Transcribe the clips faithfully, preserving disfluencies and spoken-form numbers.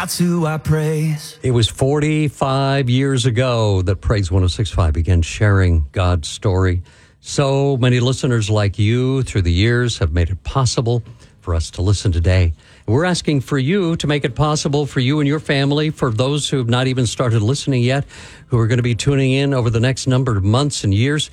That's who I praise. It was forty-five years ago that Praise one oh six point five began sharing God's story. So many listeners like you through the years have made it possible for us to listen today. And we're asking for you to make it possible for you and your family, for those who have not even started listening yet, who are going to be tuning in over the next number of months and years.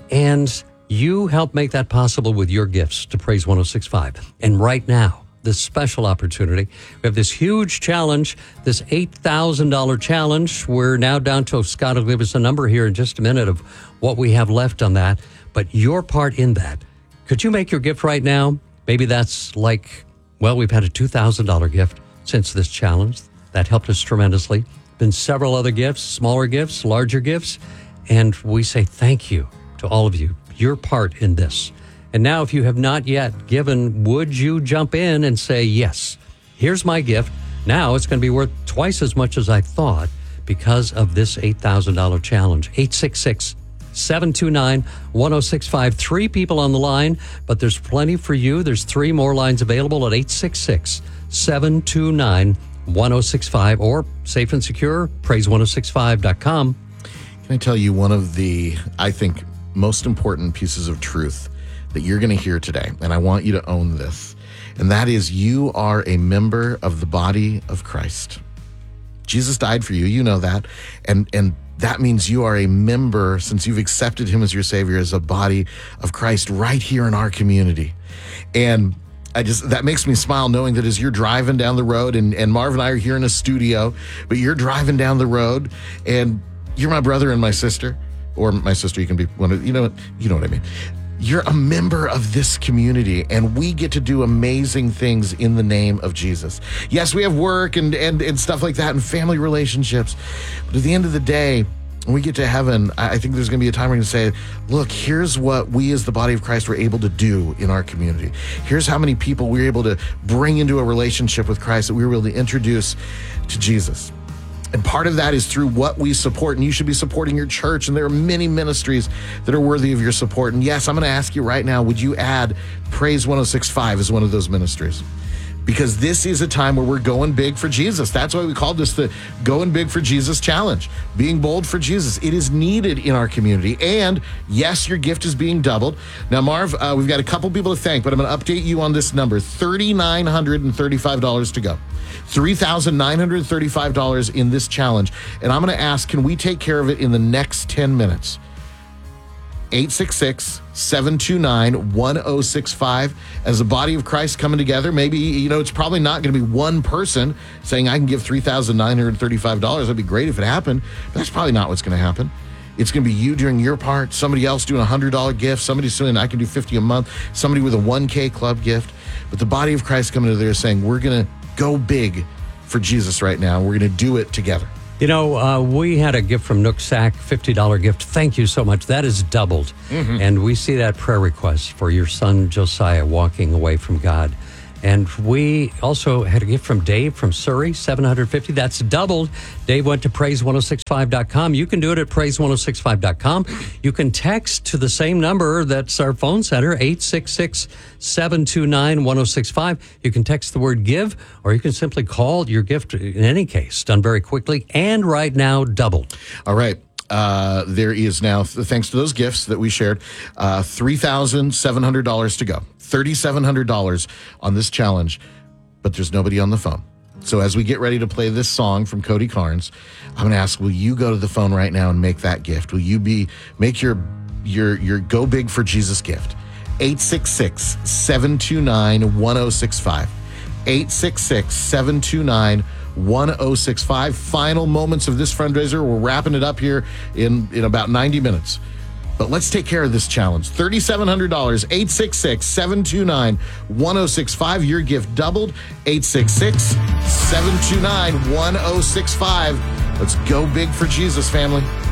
And you help make that possible with your gifts to Praise one oh six point five. And right now, this special opportunity. We have this huge challenge, this eight thousand dollars challenge. We're now down to, Scott will give us a number here in just a minute of what we have left on that. But your part in that, could you make your gift right now? Maybe that's like, well, we've had a two thousand dollars gift since this challenge. That helped us tremendously. Been several other gifts, smaller gifts, larger gifts. And we say thank you to all of you, your part in this. And now, if you have not yet given, would you jump in and say, yes, here's my gift. Now it's going to be worth twice as much as I thought because of this eight thousand dollars challenge. eight six six, seven two nine, one oh six five. Three people on the line, but there's plenty for you. There's three more lines available at eight six six, seven two nine, one oh six five or safe and secure, praise one oh six five dot com. Can I tell you one of the, I think, most important pieces of truth that you're going to hear today, and I want you to own this, and that is you are a member of the body of Christ. Jesus died for you, you know that, and and that means you are a member, since you've accepted him as your Savior, as a body of Christ right here in our community. And I just, that makes me smile knowing that as you're driving down the road, and, and Marv and I are here in a studio, but you're driving down the road, and you're my brother and my sister, or my sister, you can be one of, you know, you know what I mean. You're a member of this community, and we get to do amazing things in the name of Jesus. Yes, we have work and, and, and stuff like that and family relationships. But at the end of the day, when we get to heaven, I think there's going to be a time where we're going to say, look, here's what we as the body of Christ were able to do in our community. Here's how many people we were able to bring into a relationship with Christ, that we were able to introduce to Jesus. And part of that is through what we support, and you should be supporting your church, and there are many ministries that are worthy of your support. And yes, I'm going to ask you right now, would you add Praise one oh six point five as one of those ministries? Because this is a time where we're going big for Jesus. That's why we called this the Going Big for Jesus Challenge, being bold for Jesus. It is needed in our community. And yes, your gift is being doubled. Now, Marv, uh, we've got a couple people to thank, but I'm going to update you on this number, three thousand nine hundred thirty-five dollars to go. three thousand nine hundred thirty-five dollars in this challenge. And I'm going to ask, can we take care of it in the next ten minutes? eight six six, seven two nine, one oh six five. As a body of Christ coming together, maybe, you know, it's probably not going to be one person saying, I can give three thousand nine hundred thirty-five dollars. That'd be great if it happened. But that's probably not what's going to happen. It's going to be you doing your part, somebody else doing a one hundred dollars gift, somebody saying, I can do fifty dollars a month, somebody with a one K club gift. But the body of Christ coming together saying, we're going to go big for Jesus right now. We're going to do it together. You know, uh, we had a gift from Nooksack, fifty dollars gift. Thank you so much. That is doubled. Mm-hmm. And we see that prayer request for your son, Josiah, walking away from God. And we also had a gift from Dave from Surrey, seven hundred fifty dollars. That's doubled. Dave went to praise one oh six five dot com. You can do it at praise one oh six five dot com. You can text to the same number that's our phone center, eight six six, seven two nine, one oh six five. You can text the word give, or you can simply call your gift in any case, done very quickly, and right now doubled. All right. Uh, there is now, thanks to those gifts that we shared, uh, three thousand seven hundred dollars to go. three thousand seven hundred dollars on this challenge, but there's nobody on the phone. So as we get ready to play this song from Cody Carnes, I'm going to ask, will you go to the phone right now and make that gift? Will you be make your your your Go Big for Jesus gift? eight six six, seven two nine, one oh six five. eight six six, seven two nine, one oh six five. Final moments of this fundraiser. We're wrapping it up here in, in about ninety minutes. But let's take care of this challenge. three thousand seven hundred dollars, eight six six, seven two nine, one oh six five. Your gift doubled, eight six six, seven two nine, one oh six five. Let's go big for Jesus, family.